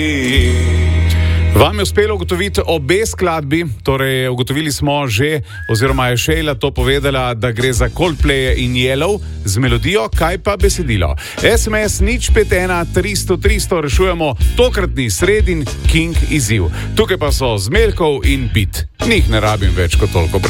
Vam je uspelo ugotoviti obe skladbi, torej ugotovili smo že, oziroma je Sheila to povedala, da gre za Coldplay in Yellow z melodijo, kaj pa besedilo. SMS 051 300 300 rešujemo tokratni sredin King izziv. Tukaj pa so Zmeljkov in Bit. Njih ne rabim več kot toliko.